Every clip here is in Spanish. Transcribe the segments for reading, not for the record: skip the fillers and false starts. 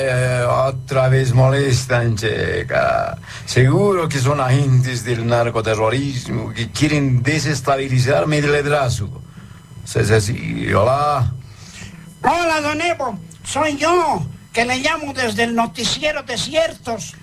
Otra vez molestan, checa. Seguro que son agentes del narcoterrorismo que quieren desestabilizarme del liderazgo. Sí, hola. Hola, don Evo. Soy yo, que le llamo desde el noticiero Desiertos.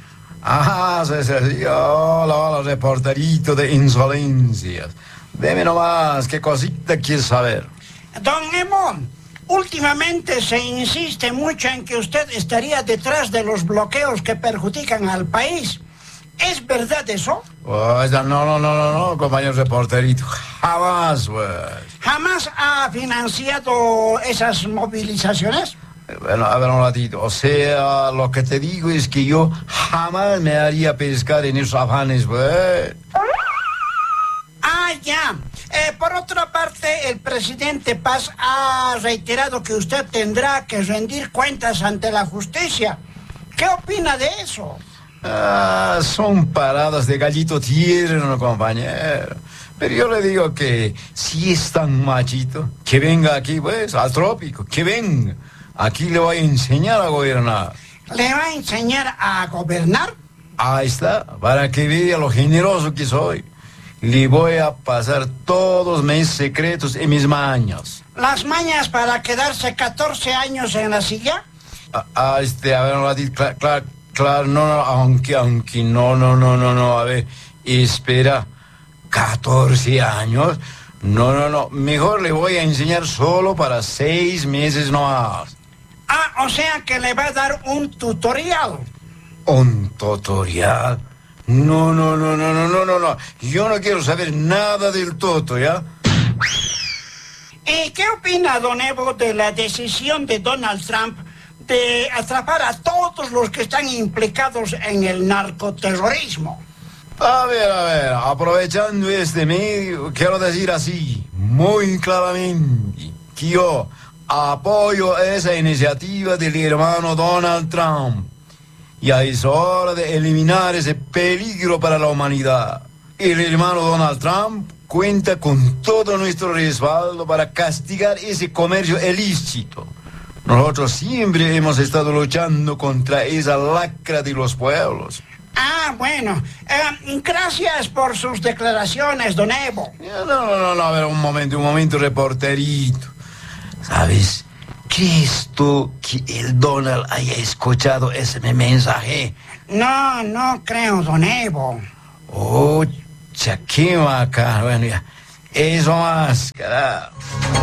Sí. Hola, reporterito de insolencias. Deme nomás, ¿qué cosita quieres saber? Don Evo, últimamente se insiste mucho en que usted estaría detrás de los bloqueos que perjudican al país. ¿Es verdad eso? Pues no, compañero reporterito. Jamás, pues. ¿Jamás ha financiado esas movilizaciones? Bueno, a ver un ratito. O sea, lo que te digo es que yo jamás me haría pescar en esos afanes, pues. Ah, ya. Por otra parte, el presidente Paz ha reiterado que usted tendrá que rendir cuentas ante la justicia. ¿Qué opina de eso? Son paradas de gallito tierno, compañero. Pero yo le digo que si es tan machito, que venga aquí, pues, al trópico, que venga. Aquí le voy a enseñar a gobernar. ¿Le va a enseñar a gobernar? Ahí está, para que vea lo generoso que soy. Le voy a pasar todos mis secretos y mis mañas. ¿Las mañas para quedarse 14 años en la silla? A ver, un ratito, claro, no, aunque, no, a ver, espera, 14 años, no, mejor le voy a enseñar solo para 6 meses nomás. O sea que le va a dar un tutorial. ¿Un tutorial? No, yo no quiero saber nada del toto, ¿ya? ¿Y qué opina, don Evo, de la decisión de Donald Trump de atrapar a todos los que están implicados en el narcoterrorismo? A ver, aprovechando este medio, quiero decir así, muy claramente, que yo apoyo esa iniciativa del hermano Donald Trump. Ya es hora de eliminar ese peligro para la humanidad. El hermano Donald Trump cuenta con todo nuestro respaldo para castigar ese comercio ilícito. Nosotros siempre hemos estado luchando contra esa lacra de los pueblos. Bueno. Gracias por sus declaraciones, don Evo. No, a ver, un momento, reporterito. ¿Sabes? ¿Crees tú que el Donald haya escuchado ese mensaje? No creo, don Evo. Qué bacán. Bueno, ya. Eso más, carajo.